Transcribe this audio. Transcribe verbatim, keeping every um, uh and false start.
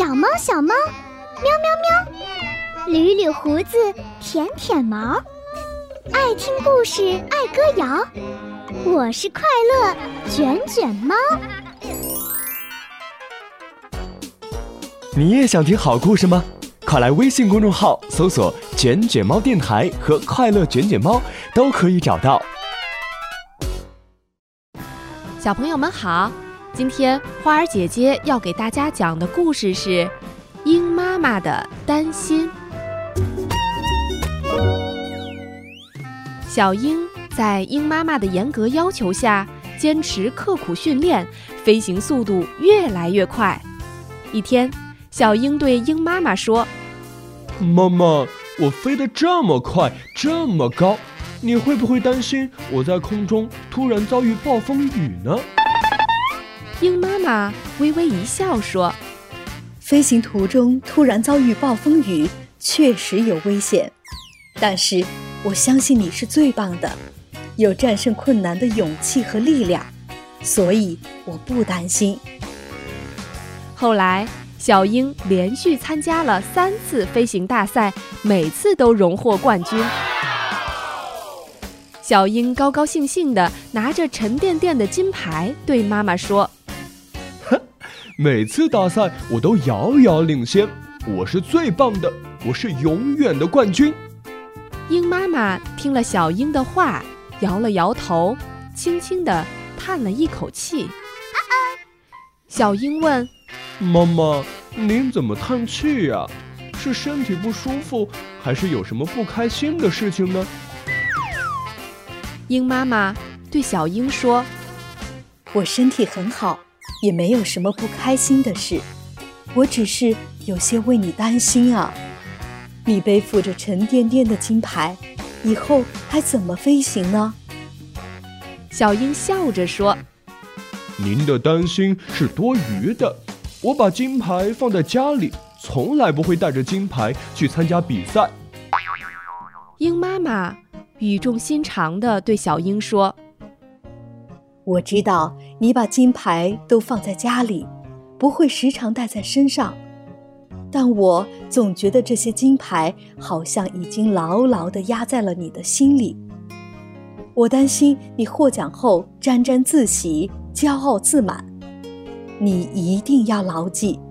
小猫小猫，喵喵喵，捋捋胡子，舔舔毛，爱听故事，爱歌谣，我是快乐卷卷猫。 你也想听好故事吗？快来微信公众号搜索卷卷猫电台和快乐卷卷猫，都可以找到。 小朋友们好，今天花儿姐姐要给大家讲的故事是鹰妈妈的担心。小鹰在鹰妈妈的严格要求下，坚持刻苦训练，飞行速度越来越快。一天，小鹰对鹰妈妈说： 妈妈，我飞得这么快，这么高，你会不会担心我在空中突然遭遇暴风雨呢？ 鹰妈妈微微一笑说： 飞行途中突然遭遇暴风雨确实有危险，但是我相信你是最棒的，有战胜困难的勇气和力量，所以我不担心。 后来小鹰连续参加了三次飞行大赛，每次都荣获冠军。小鹰高高兴兴地拿着沉甸甸的金牌对妈妈说： 每次大赛我都遥遥领先，我是最棒的，我是永远的冠军。 鹰妈妈听了小鹰的话，摇了摇头，轻轻地叹了一口气。小鹰问： 妈妈，您怎么叹气呀？是身体不舒服，还是有什么不开心的事情呢？ 鹰妈妈对小鹰说： 我身体很好，也没有什么不开心的事，我只是有些为你担心啊。你背负着沉甸甸的金牌，以后还怎么飞行呢？ 小鹰笑着说： 您的担心是多余的，我把金牌放在家里，从来不会带着金牌去参加比赛。 鹰妈妈语重心长地对小鹰说： 我知道你把金牌都放在家里，不会时常带在身上，但我总觉得这些金牌好像已经牢牢地压在了你的心里。我担心你获奖后沾沾自喜，骄傲自满。你一定要牢记，